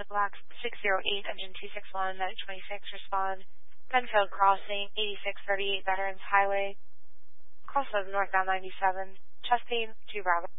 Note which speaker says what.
Speaker 1: Black 608, engine 261, Medic 26, respond. Benfield Crossing, 8638 Veterans Highway, crossroads northbound 97, Chastain, 2 Bravo.